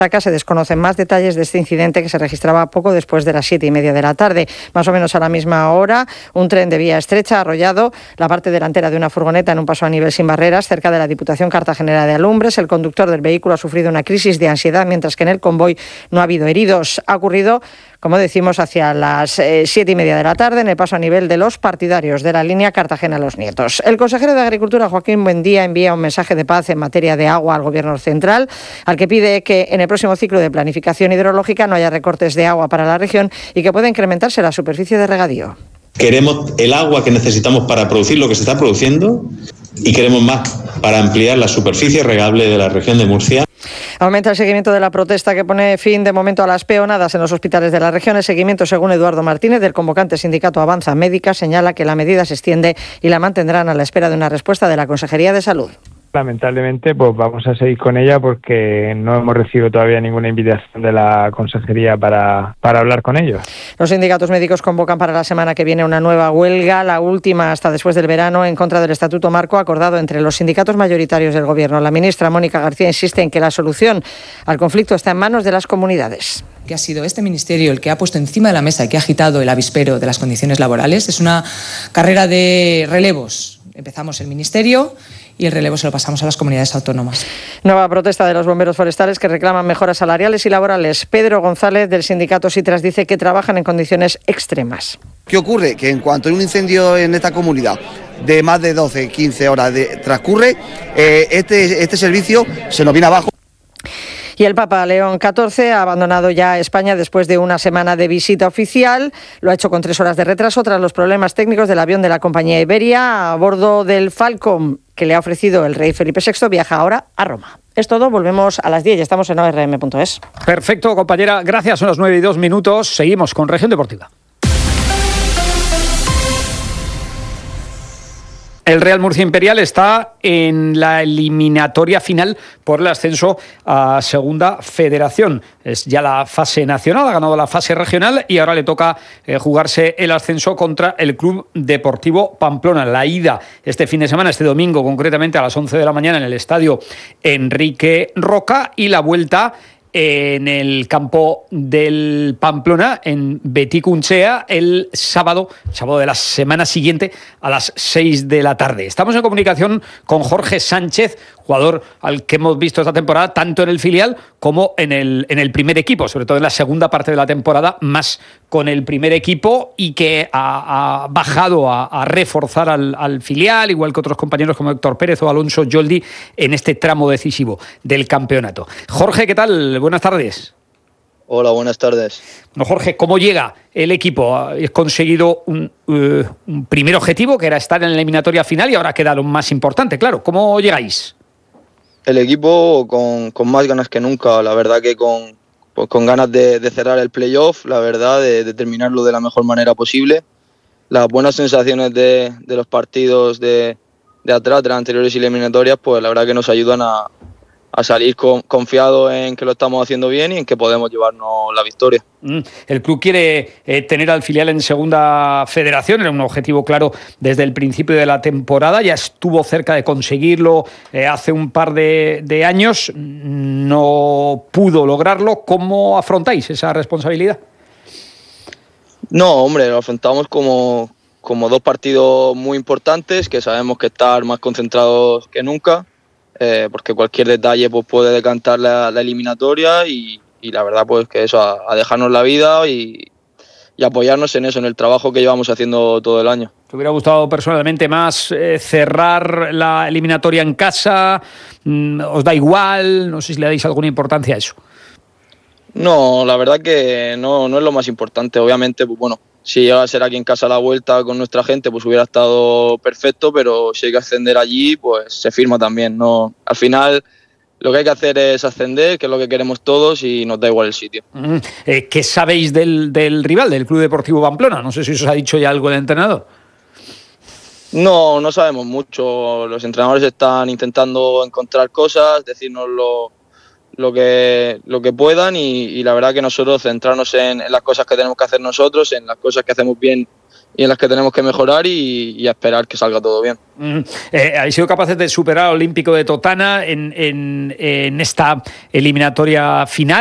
Se desconocen más detalles de este incidente que se registraba poco después de las 7:30 de la tarde. Más o menos a la misma hora, un tren de vía estrecha ha arrollado la parte delantera de una furgoneta en un paso a nivel sin barreras cerca de la Diputación Cartagenera de Alumbres. El conductor del vehículo ha sufrido una crisis de ansiedad, mientras que en el convoy no ha habido heridos. Ha ocurrido, como decimos, hacia las 7:30 de la tarde en el paso a nivel de los partidarios de la línea Cartagena-Los Nietos. El consejero de Agricultura, Joaquín Buendía, envía un mensaje de paz en materia de agua al Gobierno central, al que pide que en el próximo ciclo de planificación hidrológica no haya recortes de agua para la región y que pueda incrementarse la superficie de regadío. Queremos el agua que necesitamos para producir lo que se está produciendo y queremos más para ampliar la superficie regable de la región de Murcia. Aumenta el seguimiento de la protesta que pone fin de momento a las peonadas en los hospitales de la región. El seguimiento, según Eduardo Martínez, del convocante sindicato Avanza Médica, señala que la medida se extiende y la mantendrán a la espera de una respuesta de la Consejería de Salud. Lamentablemente, pues vamos a seguir con ella porque no hemos recibido todavía ninguna invitación de la Consejería para hablar con ellos. Los sindicatos médicos convocan para la semana que viene una nueva huelga, la última hasta después del verano, en contra del Estatuto Marco acordado entre los sindicatos mayoritarios del Gobierno. La ministra Mónica García insiste en que la solución al conflicto está en manos de las comunidades. Que ha sido este ministerio el que ha puesto encima de la mesa y que ha agitado el avispero de las condiciones laborales. Es una carrera de relevos. Empezamos el ministerio y el relevo se lo pasamos a las comunidades autónomas. Nueva protesta de los bomberos forestales que reclaman mejoras salariales y laborales. Pedro González, del sindicato Sitras, dice que trabajan en condiciones extremas. ¿Qué ocurre? Que en cuanto hay un incendio en esta comunidad de más de 12, 15 horas transcurre, este servicio se nos viene abajo. Y el Papa León XIV ha abandonado ya España después de una semana de visita oficial. Lo ha hecho con 3 horas de retraso tras los problemas técnicos del avión de la compañía Iberia. A bordo del Falcon que le ha ofrecido el rey Felipe VI, viaja ahora a Roma. Es todo, volvemos a las 10, ya estamos en ORM.es. Perfecto, compañera, gracias, son las 9:02. Seguimos con Región Deportiva. El Real Murcia Imperial está en la eliminatoria final por el ascenso a Segunda Federación. Es ya la fase nacional, ha ganado la fase regional y ahora le toca jugarse el ascenso contra el Club Deportivo Pamplona. La ida este fin de semana, este domingo, concretamente a las 11 de la mañana en el estadio Enrique Roca, y la vuelta en el campo del Pamplona, en Beticunchea, el sábado de la semana siguiente a las 6 de la tarde. Estamos en comunicación con Jorge Sánchez, jugador al que hemos visto esta temporada tanto en el filial como en el primer equipo, sobre todo en la segunda parte de la temporada, más con el primer equipo, y que ha bajado a reforzar al filial, igual que otros compañeros como Héctor Pérez o Alonso Yoldi, en este tramo decisivo del campeonato. Jorge, ¿qué tal? Buenas tardes. Hola, buenas tardes. No, Jorge, ¿cómo llega el equipo? ¿Ha conseguido un primer objetivo, que era estar en la eliminatoria final, y ahora queda lo más importante, claro? ¿Cómo llegáis? El equipo con más ganas que nunca, la verdad que con ganas de cerrar el playoff, la verdad, de terminarlo de la mejor manera posible. Las buenas sensaciones de los partidos de atrás, de las anteriores eliminatorias, pues la verdad que nos ayudan a salir confiados en que lo estamos haciendo bien y en que podemos llevarnos la victoria. El club quiere tener al filial en Segunda Federación, era un objetivo claro desde el principio de la temporada, ya estuvo cerca de conseguirlo hace un par de años, no pudo lograrlo. ¿Cómo afrontáis esa responsabilidad? No, hombre, lo afrontamos como 2 partidos muy importantes, que sabemos que estar más concentrados que nunca, porque cualquier detalle pues puede decantar la eliminatoria, y la verdad pues que eso, a dejarnos la vida y apoyarnos en eso, en el trabajo que llevamos haciendo todo el año. ¿Te hubiera gustado personalmente más cerrar la eliminatoria en casa? ¿Os da igual? No sé si le dais alguna importancia a eso. No, la verdad que no es lo más importante. Obviamente, pues bueno, si llega a ser aquí en casa la vuelta con nuestra gente, pues hubiera estado perfecto, pero si hay que ascender allí, pues se firma también, ¿no? Al final, lo que hay que hacer es ascender, que es lo que queremos todos, y nos da igual el sitio. ¿Qué sabéis del rival, del Club Deportivo Pamplona? No sé si os ha dicho ya algo el entrenador. No sabemos mucho. Los entrenadores están intentando encontrar cosas, decirnos lo que puedan, y la verdad que nosotros centrarnos en las cosas que tenemos que hacer nosotros, en las cosas que hacemos bien en las que tenemos que mejorar y a esperar que salga todo bien. Habéis sido capaces de superar al Olímpico de Totana en esta eliminatoria final.